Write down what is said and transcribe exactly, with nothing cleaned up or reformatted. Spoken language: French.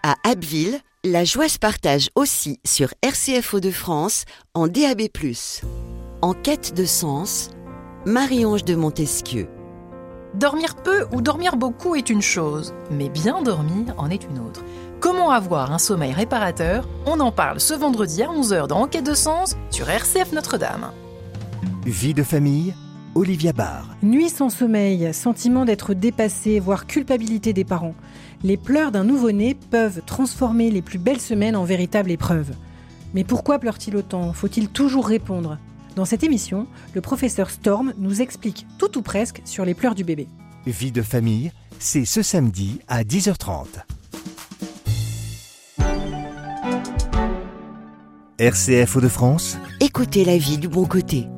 À Abbeville, la joie se partage aussi sur R C F Hauts-de-France en D A B plus. En quête de sens, Marie-Ange de Montesquieu. Dormir peu ou dormir beaucoup est une chose, mais bien dormir en est une autre. Comment avoir un sommeil réparateur ? On en parle ce vendredi à onze heures dans En quête de sens sur R C F Notre-Dame. Vie de famille, Olivia Barr. Nuit sans sommeil, sentiment d'être dépassé, voire culpabilité des parents. Les pleurs d'un nouveau-né peuvent transformer les plus belles semaines en véritables épreuves. Mais pourquoi pleure-t-il autant ? Faut-il toujours répondre ? Dans cette émission, le professeur Storm nous explique tout ou presque sur les pleurs du bébé. Vie de famille, c'est ce samedi à dix heures trente. R C F Hauts-de-France. Écoutez la vie du bon côté.